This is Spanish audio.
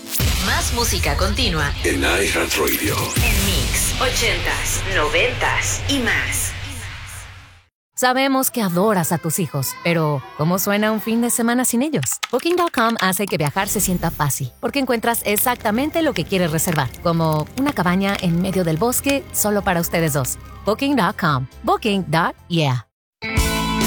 Más música continua en iHeartRadio. en Mix 80s, 90s y más. Sabemos que adoras a tus hijos, pero ¿cómo suena un fin de semana sin ellos? Booking.com hace que viajar se sienta fácil, porque encuentras exactamente lo que quieres reservar, como una cabaña en medio del bosque solo para ustedes dos. Booking.com. Booking.yeah.